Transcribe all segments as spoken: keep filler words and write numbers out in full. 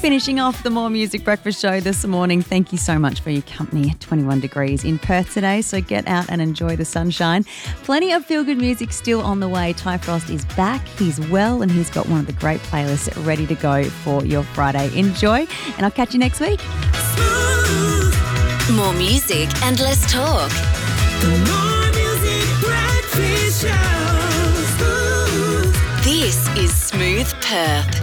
Finishing off the More Music Breakfast Show this morning. Thank you so much for your company. twenty-one degrees in Perth today, so get out and enjoy the sunshine. Plenty of feel-good music still on the way. Ty Frost is back. He's well and he's got one of the great playlists ready to go for your Friday. Enjoy, and I'll catch you next week. More music and less talk. The More Music Breakfast Show. This is Smooth Perth.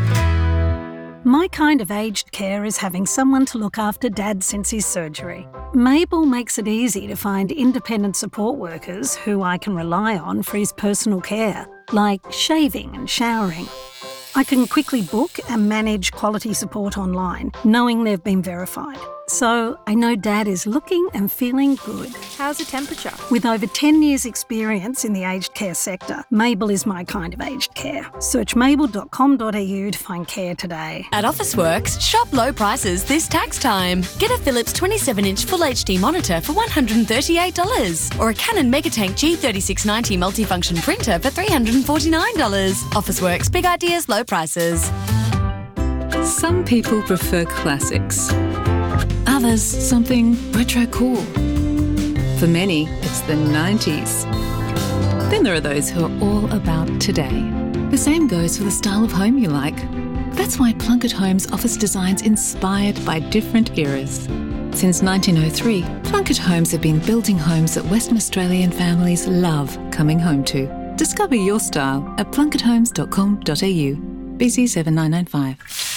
My kind of aged care is having someone to look after Dad since his surgery. Mabel makes it easy to find independent support workers who I can rely on for his personal care, like shaving and showering. I can quickly book and manage quality support online, knowing they've been verified. So I know Dad is looking and feeling good. How's the temperature? With over ten years experience in the aged care sector, Mabel is my kind of aged care. Search mabel dot com dot a u to find care today. At Officeworks, shop low prices this tax time. Get a Philips twenty-seven inch Full H D monitor for one hundred thirty-eight dollars or a Canon Megatank G thirty-six ninety multifunction printer for three hundred forty-nine dollars. Officeworks, big ideas, low prices. Some people prefer classics. Others, something retro cool. For many, it's the nineties. Then there are those who are all about today. The same goes for the style of home you like. That's why Plunkett Homes offers designs inspired by different eras. Since nineteen oh three, Plunkett Homes have been building homes that Western Australian families love coming home to. Discover your style at plunkett homes dot com dot a u. B C seven nine nine five.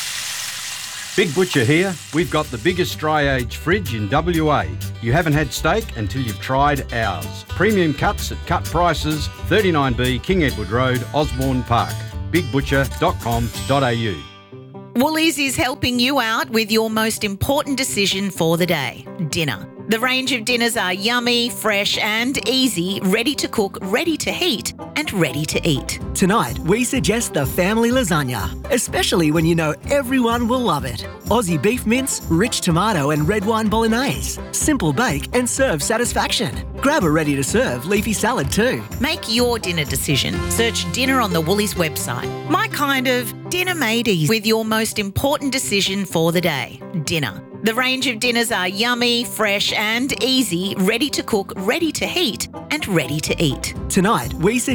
Big Butcher here. We've got the biggest dry age fridge in W A. You haven't had steak until you've tried ours. Premium cuts at cut prices, thirty-nine B King Edward Road, Osborne Park. big butcher dot com dot a u. Woolies is helping you out with your most important decision for the day, dinner. The range of dinners are yummy, fresh and easy, ready to cook, ready to heat and ready to eat. Tonight, we suggest the family lasagna, especially when you know everyone will love it. Aussie beef mince, rich tomato and red wine bolognese. Simple bake and serve satisfaction. Grab a ready-to-serve leafy salad too. Make your dinner decision. Search dinner on the Woolies website. My kind of dinner made easy with your most important decision for the day, dinner. The range of dinners are yummy, fresh and easy, ready to cook, ready to heat and ready to eat. Tonight, we suggest